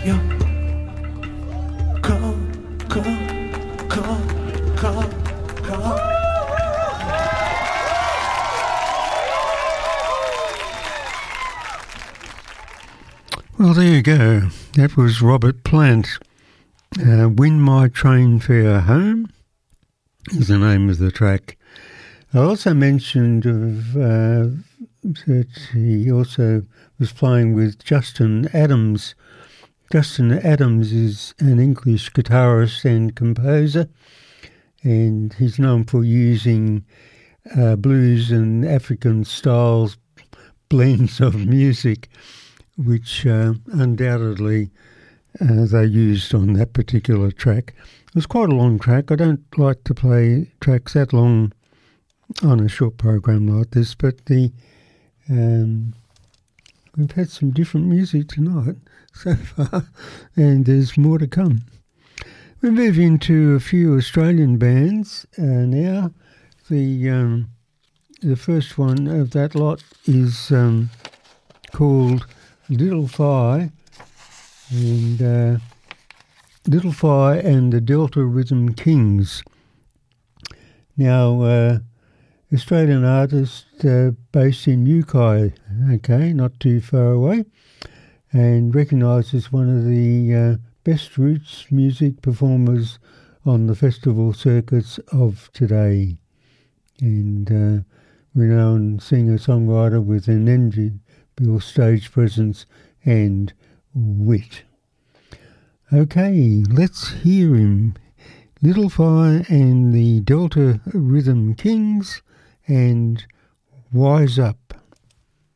Well, there you go. That was Robert Plant. Win My Train Fare Home is the name of the track. I also mentioned that he also was playing with Justin Adams. Justin Adams is an English guitarist and composer, and he's known for using blues and African styles, blends of music, which undoubtedly they used on that particular track. It was quite a long track. I don't like to play tracks that long on a short program like this, but we've had some different music tonight so far, and there's more to come. We move into a few Australian bands now. The first one of that lot is called Little Fi, and Little Fi and the Delta Rhythm Kings. Now, Australian artist based in Yukai, okay, not too far away, and recognised as one of the best roots music performers on the festival circuits of today, and renowned singer-songwriter with an enviable stage presence and wit. Okay, let's hear him. Little Fi and the Delta Rhythm Kings and Wise Up.